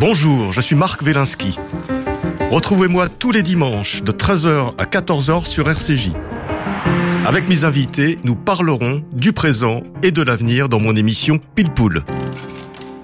Bonjour, je suis Marc Wielinski. Retrouvez-moi tous les dimanches de 13h à 14h sur RCJ. Avec mes invités, nous parlerons du présent et de l'avenir dans mon émission Pile Poule.